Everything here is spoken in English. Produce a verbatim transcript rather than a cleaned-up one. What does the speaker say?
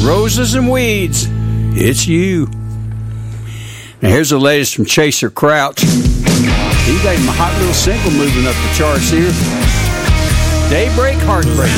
Roses and Weeds, it's you. Now here's the latest from Chaser Crouch. He got him a hot little single moving up the charts here. Daybreak Heartbreak.